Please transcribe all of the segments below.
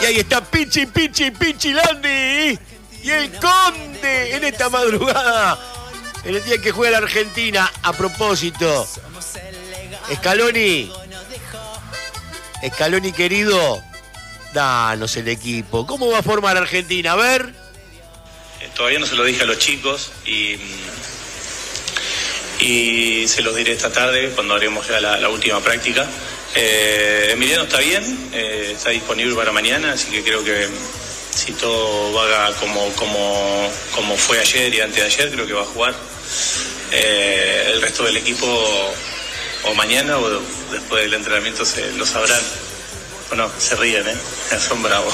ahí está Pichi Landi y el Conde en esta madrugada, en el día en que juega la Argentina. A propósito, Scaloni querido, danos el equipo. ¿Cómo va a formar Argentina? A ver. Todavía no se lo dije a los chicos y se los diré esta tarde cuando haremos ya la última práctica. Emiliano está bien, está disponible para mañana, así que creo que si todo va como fue ayer y antes de ayer, creo que va a jugar. El resto del equipo o mañana o después del entrenamiento lo sabrán. Bueno, se ríen, son bravos.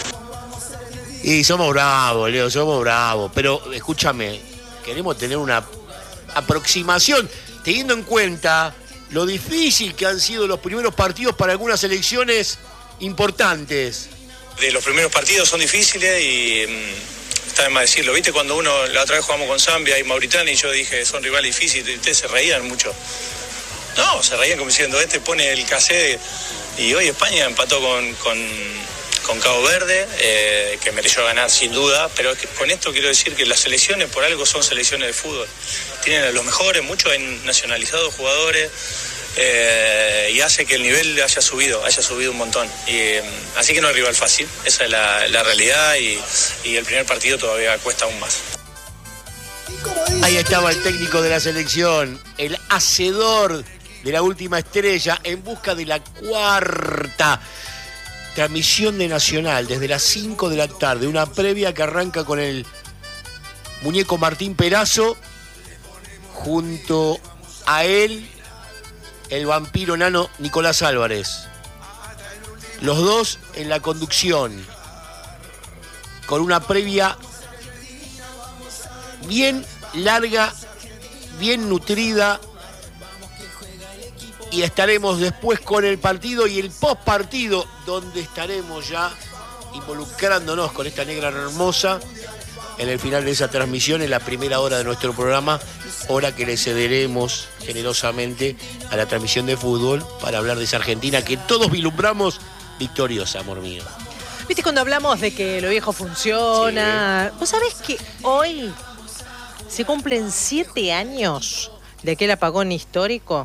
Y somos bravos, Leo, somos bravos. Pero escúchame, queremos tener una aproximación, teniendo en cuenta lo difícil que han sido los primeros partidos para algunas selecciones importantes. De los primeros partidos son difíciles y está de más decirlo. ¿Viste cuando la otra vez jugamos con Zambia y Mauritania y yo dije son rivales difíciles y ustedes se reían mucho? No, se reían como diciendo pone el cassette y hoy España empató con Cabo Verde, que mereció ganar sin duda, pero con esto quiero decir que las selecciones por algo son selecciones de fútbol. Tienen a los mejores, muchos han nacionalizado jugadores y hace que el nivel haya subido un montón. Así que no es rival fácil, esa es la realidad y el primer partido todavía cuesta aún más. Ahí estaba el técnico de la selección, el hacedor de la última estrella, en busca de la cuarta transmisión de Nacional desde las 5 de la tarde, una previa que arranca con el muñeco Martín Perazo, junto a él el vampiro nano Nicolás Álvarez. Los dos en la conducción, con una previa bien larga, bien nutrida, y estaremos después con el partido y el postpartido, donde estaremos ya involucrándonos con esta negra hermosa en el final de esa transmisión, en la primera hora de nuestro programa, hora que le cederemos generosamente a la transmisión de fútbol para hablar de esa Argentina que todos vislumbramos victoriosa, amor mío. ¿Viste cuando hablamos de que lo viejo funciona? Sí. ¿Vos sabés que hoy se cumplen 7 años de aquel apagón histórico?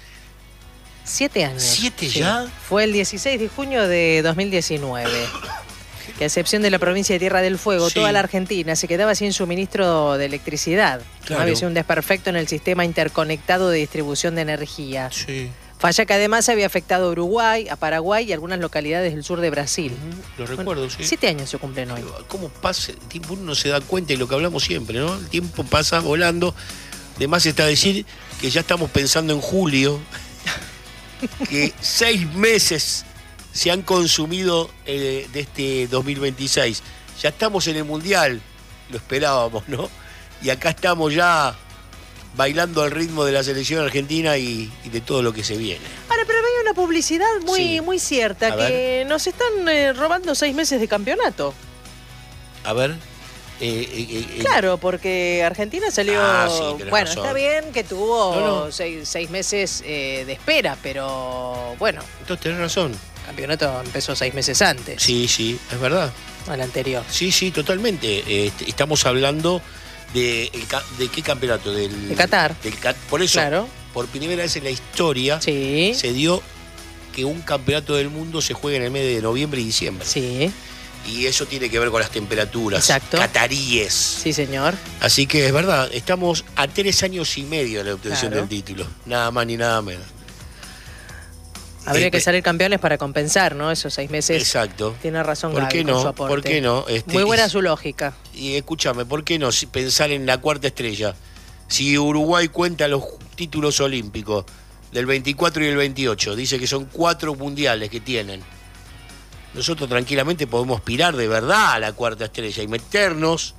7 años. ¿7 ya? Sí. Fue el 16 de junio de 2019. Que a excepción de la provincia de Tierra del Fuego, toda la Argentina se quedaba sin suministro de electricidad. Claro. Había sido un desperfecto en el sistema interconectado de distribución de energía. Sí. Falla que además había afectado a Uruguay, a Paraguay y algunas localidades del sur de Brasil. Lo recuerdo, sí. 7 años se cumplen hoy. ¿Cómo pasa el tiempo? Uno no se da cuenta, y lo que hablamos siempre, ¿no? El tiempo pasa volando. Además está decir que ya estamos pensando en julio, que 6 meses se han consumido de este 2026. Ya estamos en el Mundial, lo esperábamos, ¿no? Y acá estamos ya bailando al ritmo de la selección argentina y de todo lo que se viene. Ahora, pero hay una publicidad muy cierta, que nos están robando 6 meses de campeonato. A ver. Claro, porque Argentina salió... bueno, razón. Está bien que tuvo 6 meses de espera, pero bueno. Entonces tenés razón. El campeonato empezó 6 meses antes. Sí, es verdad. Al anterior. Sí, totalmente. Estamos hablando de qué campeonato, de Qatar. Por eso, claro, por primera vez en la historia se dio que un campeonato del mundo se juegue en el mes de noviembre y diciembre. Sí. Y eso tiene que ver con las temperaturas cataríes. Sí, señor. Así que es verdad, estamos a 3 años y medio de la obtención del título. Nada más ni nada menos. Habría que salir campeones para compensar, ¿no? Esos 6 meses. Exacto. Tiene razón Gaby, con su aporte. ¿Por qué no? Muy buena su lógica. Y escúchame, ¿por qué no pensar en la cuarta estrella? Si Uruguay cuenta los títulos olímpicos del 24 y el 28, dice que son 4 mundiales que tienen. Nosotros tranquilamente podemos aspirar de verdad a la cuarta estrella y meternos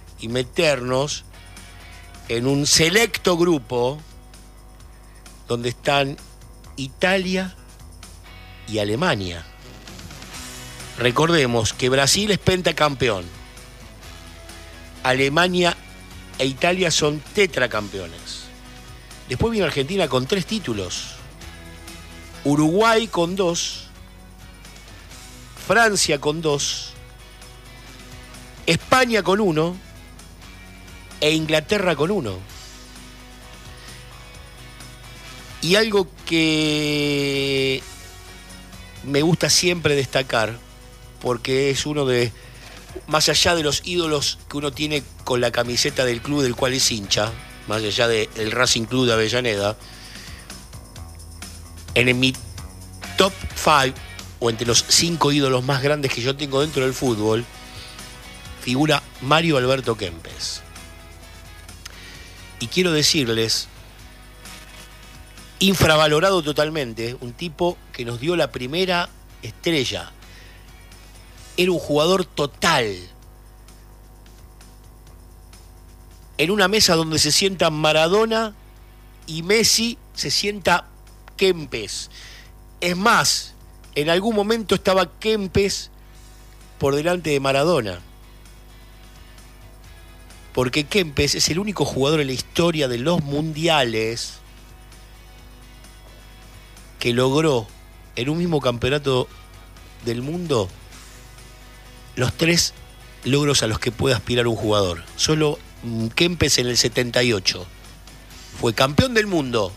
en un selecto grupo donde están Italia y Alemania. Recordemos que Brasil es pentacampeón. Alemania e Italia son tetracampeones. Después viene Argentina con 3 títulos. Uruguay con 2. Francia con 2, España con 1 e Inglaterra con 1. Y algo que me gusta siempre destacar, porque es uno de, más allá de los ídolos que uno tiene con la camiseta del club del cual es hincha, más allá del Racing Club de Avellaneda, en mi top 5, o entre los 5 ídolos más grandes que yo tengo dentro del fútbol, figura Mario Alberto Kempes. Y quiero decirles, infravalorado totalmente, un tipo que nos dio la primera estrella. Era un jugador total. En una mesa donde se sientan Maradona y Messi, se sienta Kempes. Es más, en algún momento estaba Kempes por delante de Maradona. Porque Kempes es el único jugador en la historia de los mundiales que logró en un mismo campeonato del mundo los 3 logros a los que puede aspirar un jugador. Solo Kempes en el 78 fue campeón del mundo,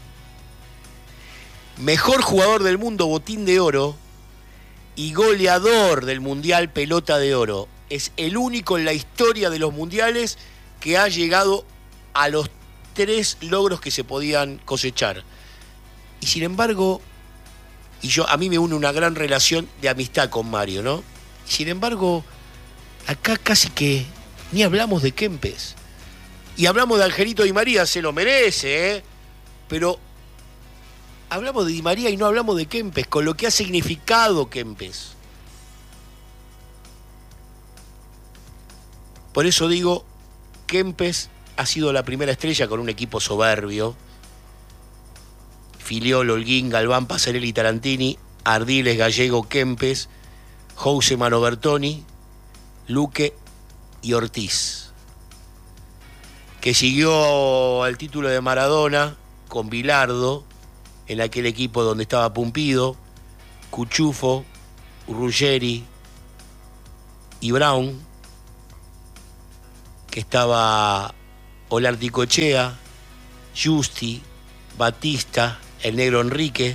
mejor jugador del mundo, botín de oro, y goleador del mundial, pelota de oro. Es el único en la historia de los mundiales que ha llegado a los 3 logros que se podían cosechar. Y sin embargo, a mí me une una gran relación de amistad con Mario, ¿no? Sin embargo, acá casi que ni hablamos de Kempes. Y hablamos de Angelito Di María, se lo merece, ¿eh? Pero hablamos de Di María y no hablamos de Kempes, con lo que ha significado Kempes. Por eso digo, Kempes ha sido la primera estrella con un equipo soberbio. Filiol, Holguín, Galván, Pasarelli, Tarantini, Ardiles, Gallego, Kempes, Jose Mano Bertoni, Luque y Ortiz. Que siguió al título de Maradona con Bilardo, en aquel equipo donde estaba Pumpido, Cuchufo, Ruggeri y Brown, que estaba Olarticochea, Justi, Batista, el negro Enrique,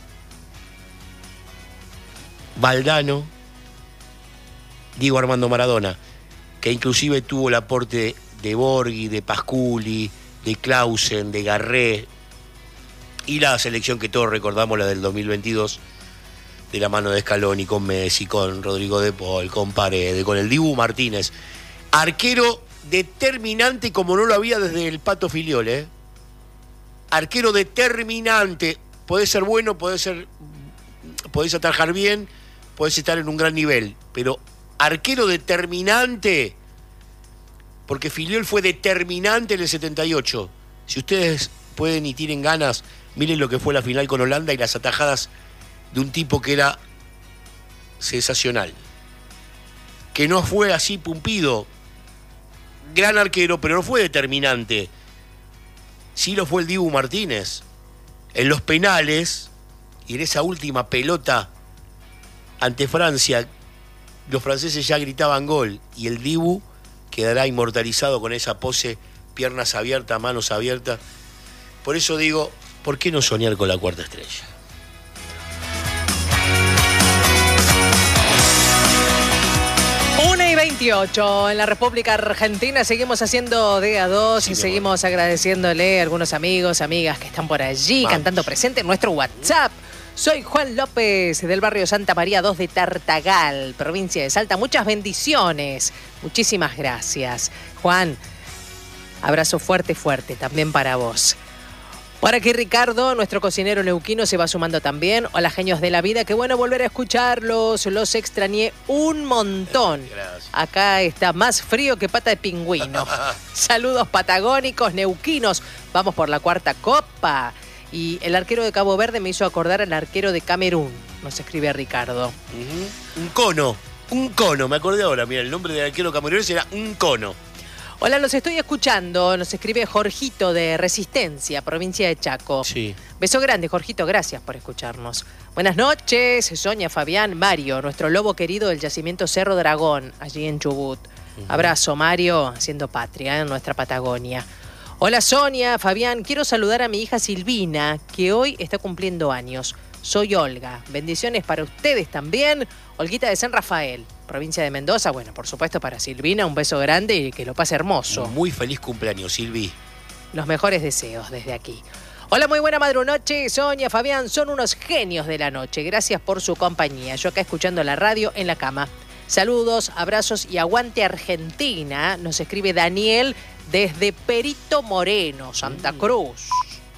Valdano, Diego Armando Maradona, que inclusive tuvo el aporte de Borghi, de Pasculi, de Clausen, de Garré, y la selección que todos recordamos, la del 2022, de la mano de Scaloni, con Messi, con Rodrigo de Paul, con Paredes, con el Dibu Martínez. Arquero determinante como no lo había desde el Pato Filiol, ¿eh? Arquero determinante. Podés ser bueno, podés atajar bien, podés estar en un gran nivel, pero arquero determinante, porque Filiol fue determinante en el 78. Si ustedes pueden y tienen ganas, miren lo que fue la final con Holanda y las atajadas de un tipo que era sensacional. Que no fue así Pumpido, gran arquero, pero no fue determinante. Sí lo fue el Dibu Martínez. En los penales y en esa última pelota ante Francia, los franceses ya gritaban gol y el Dibu quedará inmortalizado con esa pose, piernas abiertas, manos abiertas. Por eso digo, ¿por qué no soñar con la 4ª estrella? Una y 28 en la República Argentina. Seguimos haciendo DA2 sí, y seguimos agradeciéndole a algunos amigos, amigas que están por allí, cantando presente en nuestro WhatsApp. Soy Juan López, del barrio Santa María 2 de Tartagal, provincia de Salta. Muchas bendiciones. Muchísimas gracias. Juan, abrazo fuerte, fuerte también para vos. Por aquí Ricardo, nuestro cocinero neuquino, se va sumando también. Hola, genios de la vida, qué bueno volver a escucharlos. Los extrañé un montón. Gracias. Acá está más frío que pata de pingüino. Saludos patagónicos, neuquinos. Vamos por la 4ª copa. Y el arquero de Cabo Verde me hizo acordar al arquero de Camerún, nos escribe Ricardo. Un cono, me acordé ahora, mira, el nombre del arquero camerunés era un cono. Hola, los estoy escuchando. Nos escribe Jorgito de Resistencia, provincia de Chaco. Sí. Beso grande, Jorgito. Gracias por escucharnos. Buenas noches, Sonia, Fabián, Mario, nuestro lobo querido del yacimiento Cerro Dragón, allí en Chubut. Abrazo, Mario, haciendo patria en nuestra Patagonia. Hola, Sonia, Fabián. Quiero saludar a mi hija Silvina, que hoy está cumpliendo años. Soy Olga. Bendiciones para ustedes también. Olguita de San Rafael, provincia de Mendoza. Bueno, por supuesto para Silvina, un beso grande y que lo pase hermoso. Muy feliz cumpleaños, Silvi. Los mejores deseos desde aquí. Hola, muy buena madrunoche, Sonia, Fabián, son unos genios de la noche. Gracias por su compañía. Yo acá escuchando la radio en la cama. Saludos, abrazos y aguante Argentina. Nos escribe Daniel desde Perito Moreno, Santa Cruz.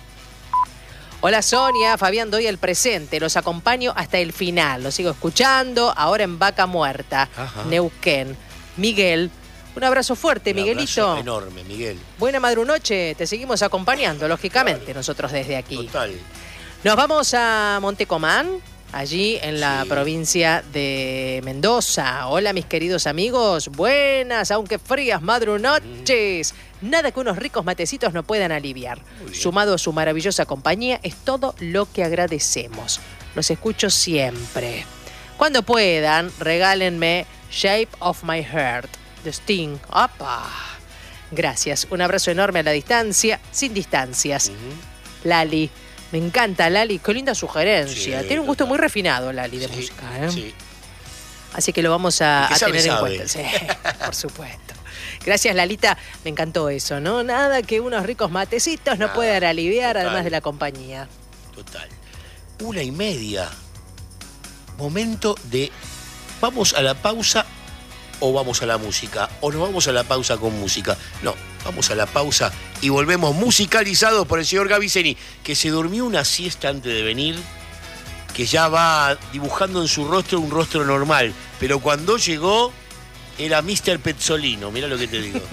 Hola Sonia, Fabián, doy el presente, los acompaño hasta el final, los sigo escuchando, ahora en Vaca Muerta, Neuquén. Miguel, un abrazo fuerte, Miguelito. Un abrazo enorme, Miguel. Buena madrunoche, te seguimos acompañando, lógicamente, nosotros desde aquí. Total. Nos vamos a Montecomán, allí en la provincia de Mendoza. Hola mis queridos amigos, buenas, aunque frías madrunoches. Nada que unos ricos matecitos no puedan aliviar. Sumado a su maravillosa compañía, es todo lo que agradecemos. Los escucho siempre. Cuando puedan, regálenme Shape of My Heart, de Sting. ¡Opa! Gracias. Un abrazo enorme a la distancia, sin distancias. Lali. Me encanta, Lali. Qué linda sugerencia. Tiene un gusto muy refinado, Lali, de música. Sí. Así que lo vamos a tener en cuenta. Sí, por supuesto. Gracias, Lalita. Me encantó eso, ¿no? Nada que unos ricos matecitos no puedan aliviar, además de la compañía. Total. 1:30. Momento de... ¿Vamos a la pausa o vamos a la música? ¿O nos vamos a la pausa con música? No, vamos a la pausa y volvemos musicalizados por el señor Gaviceni, que se durmió una siesta antes de venir, que ya va dibujando en su rostro un rostro normal. Pero cuando llegó... Era Mr. Pezzolino, mira lo que te digo.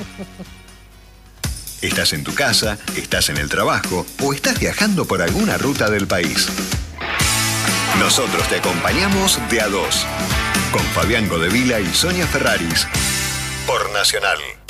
Estás en tu casa, estás en el trabajo o estás viajando por alguna ruta del país. Nosotros te acompañamos de a dos, con Fabián Godevila y Sonia Ferraris, por Nacional.